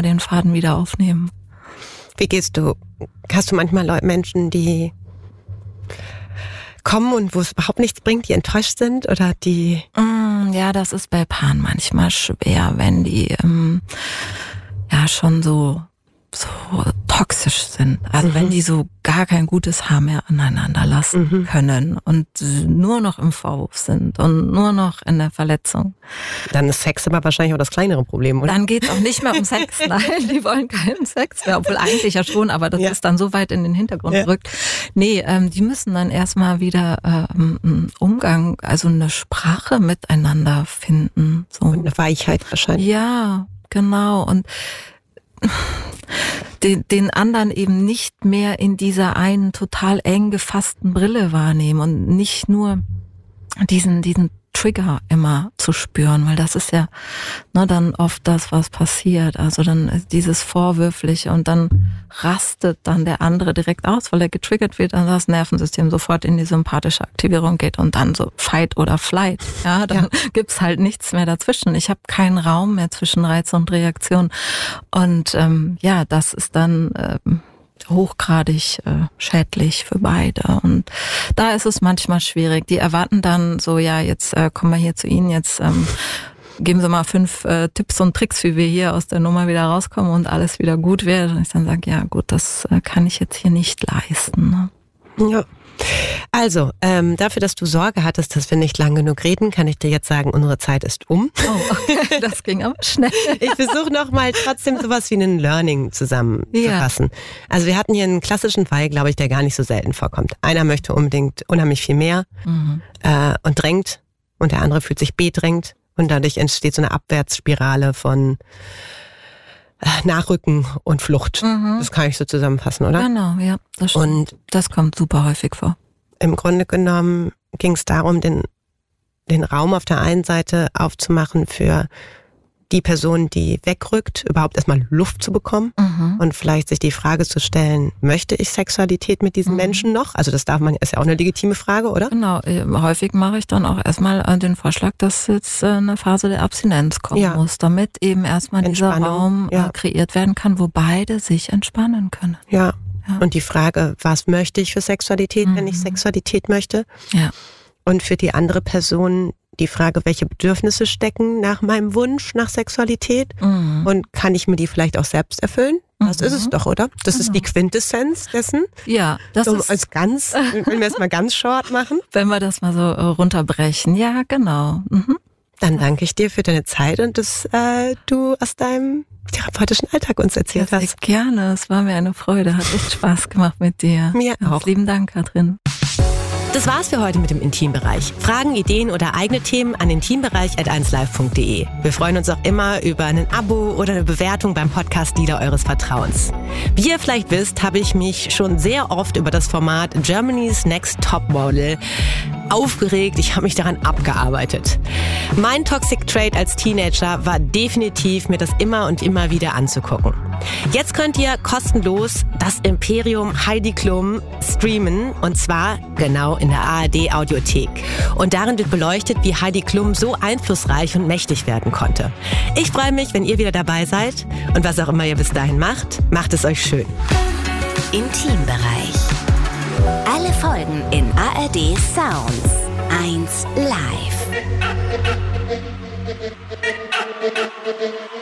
mal den Faden wieder aufnehmen. Wie gehst du? Hast du manchmal Menschen, die kommen und wo es überhaupt nichts bringt, die enttäuscht sind oder die... Ja, das ist bei Paaren manchmal schwer, wenn die schon so toxisch sind. Also wenn die so gar kein gutes Haar mehr aneinander lassen können und nur noch im Vorwurf sind und nur noch in der Verletzung. Dann ist Sex aber wahrscheinlich auch das kleinere Problem, oder? Dann geht's auch nicht mehr um Sex. Nein, die wollen keinen Sex mehr. Obwohl eigentlich ja schon, aber das ist dann so weit in den Hintergrund gerückt. Nee, die müssen dann erstmal wieder einen Umgang, also eine Sprache miteinander finden. So. Und eine Weichheit wahrscheinlich. Ja, genau. Und den anderen eben nicht mehr in dieser einen total eng gefassten Brille wahrnehmen und nicht nur diesen Trigger immer zu spüren, weil das ist ja dann oft das, was passiert. Also dann ist dieses Vorwürfliche und dann rastet dann der andere direkt aus, weil er getriggert wird, dann das Nervensystem sofort in die sympathische Aktivierung geht und dann so Fight oder Flight. Ja, dann gibt's halt nichts mehr dazwischen. Ich habe keinen Raum mehr zwischen Reiz und Reaktion. Und das ist dann hochgradig schädlich für beide. Und da ist es manchmal schwierig. Die erwarten dann so, jetzt kommen wir hier zu Ihnen, jetzt geben Sie mal 5 Tipps und Tricks, wie wir hier aus der Nummer wieder rauskommen und alles wieder gut wird. Und ich dann sage, ja gut, das kann ich jetzt hier nicht leisten. Ne? Ja. Also, dafür, dass du Sorge hattest, dass wir nicht lang genug reden, kann ich dir jetzt sagen, unsere Zeit ist um. Oh, okay. Das ging aber schnell. Ich versuche nochmal trotzdem sowas wie einen Learning zusammenzufassen. Ja. Also wir hatten hier einen klassischen Fall, glaube ich, der gar nicht so selten vorkommt. Einer möchte unbedingt unheimlich viel mehr und drängt und der andere fühlt sich bedrängt und dadurch entsteht so eine Abwärtsspirale von Nachrücken und Flucht. Das kann ich so zusammenfassen, oder? Genau, ja. Das stimmt. Und das kommt super häufig vor. Im Grunde genommen ging es darum, den Raum auf der einen Seite aufzumachen für die Person, die wegrückt, überhaupt erstmal Luft zu bekommen und vielleicht sich die Frage zu stellen, möchte ich Sexualität mit diesen Menschen noch? Also das ist ja auch eine legitime Frage, oder? Genau, häufig mache ich dann auch erstmal den Vorschlag, dass jetzt eine Phase der Abstinenz kommen muss, damit eben erstmal dieser Raum kreiert werden kann, wo beide sich entspannen können. Ja. Und die Frage, was möchte ich für Sexualität, wenn ich Sexualität möchte? Ja. Und für die andere Person die Frage, welche Bedürfnisse stecken nach meinem Wunsch nach Sexualität und kann ich mir die vielleicht auch selbst erfüllen? Das ist es doch, oder? Das ist die Quintessenz dessen. Ja, das ist wenn wir es mal ganz short machen. Wenn wir das mal so runterbrechen. Ja, genau. Dann danke ich dir für deine Zeit und dass du aus deinem therapeutischen Alltag uns erzählt hast. Gerne, es war mir eine Freude. Hat echt Spaß gemacht mit dir. Mir auch. Lieben Dank, Katrin. Das war's für heute mit dem Intimbereich. Fragen, Ideen oder eigene Themen an intimbereich@1live.de. Wir freuen uns auch immer über ein Abo oder eine Bewertung beim Podcast Lieder eures Vertrauens. Wie ihr vielleicht wisst, habe ich mich schon sehr oft über das Format Germany's Next Topmodel aufgeregt. Ich habe mich daran abgearbeitet. Mein Toxic Trait als Teenager war definitiv, mir das immer und immer wieder anzugucken. Jetzt könnt ihr kostenlos das Imperium Heidi Klum streamen und zwar genau in der ARD Audiothek. Und darin wird beleuchtet, wie Heidi Klum so einflussreich und mächtig werden konnte. Ich freue mich, wenn ihr wieder dabei seid und was auch immer ihr bis dahin macht, macht es euch schön. Intimbereich. Alle Folgen in ARD Sounds. 1 Live.